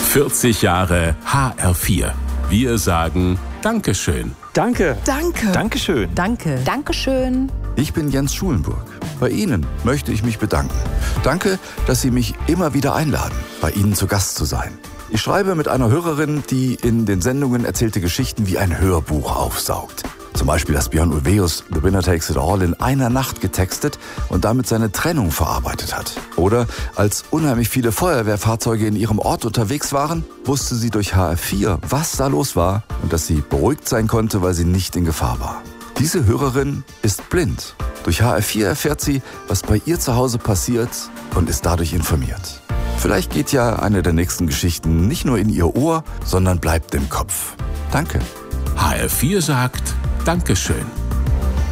40 Jahre HR4. Wir sagen Dankeschön. Danke. Danke. Dankeschön. Danke. Dankeschön. Ich bin Jens Schulenburg. Bei Ihnen möchte ich mich bedanken. Danke, dass Sie mich immer wieder einladen, bei Ihnen zu Gast zu sein. Ich schreibe mit einer Hörerin, die in den Sendungen erzählte Geschichten wie ein Hörbuch aufsaugt. Zum Beispiel, dass Björn Ulvaeus The Winner Takes It All in einer Nacht getextet und damit seine Trennung verarbeitet hat. Oder als unheimlich viele Feuerwehrfahrzeuge in ihrem Ort unterwegs waren, wusste sie durch HR4, was da los war und dass sie beruhigt sein konnte, weil sie nicht in Gefahr war. Diese Hörerin ist blind. Durch HR4 erfährt sie, was bei ihr zu Hause passiert und ist dadurch informiert. Vielleicht geht ja eine der nächsten Geschichten nicht nur in ihr Ohr, sondern bleibt im Kopf. Danke. HR4 sagt Dankeschön.